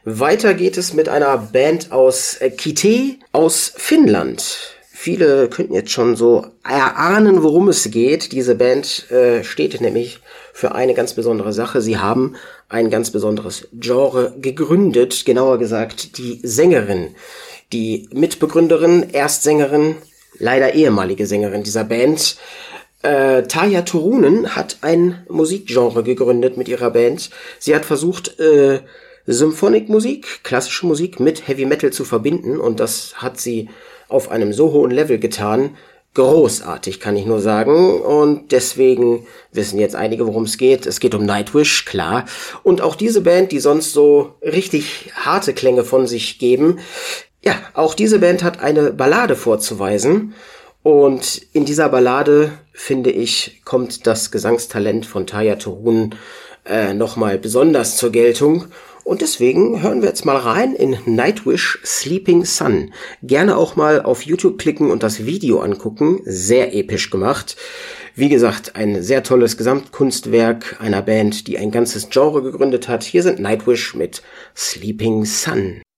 Weiter geht es mit einer Band aus Kitee aus Finnland. Viele könnten jetzt schon so erahnen, worum es geht. Diese Band steht nämlich für eine ganz besondere Sache. Sie haben ein ganz besonderes Genre gegründet, genauer gesagt die Sängerin, die Mitbegründerin, Erstsängerin, leider ehemalige Sängerin dieser Band. Tarja Turunen hat ein Musikgenre gegründet mit ihrer Band. Sie hat versucht, Symphonikmusik, klassische Musik mit Heavy Metal zu verbinden, und das hat sie auf einem so hohen Level getan. Großartig, kann ich nur sagen. Und deswegen wissen jetzt einige, worum es geht. Es geht um Nightwish, klar. Und auch diese Band, die sonst so richtig harte Klänge von sich geben, ja, auch diese Band hat eine Ballade vorzuweisen. Und in dieser Ballade, finde ich, kommt das Gesangstalent von Tarja Turunen nochmal besonders zur Geltung. Und deswegen hören wir jetzt mal rein in Nightwish Sleeping Sun. Gerne auch mal auf YouTube klicken und das Video angucken. Sehr episch gemacht. Wie gesagt, ein sehr tolles Gesamtkunstwerk einer Band, die ein ganzes Genre gegründet hat. Hier sind Nightwish mit Sleeping Sun.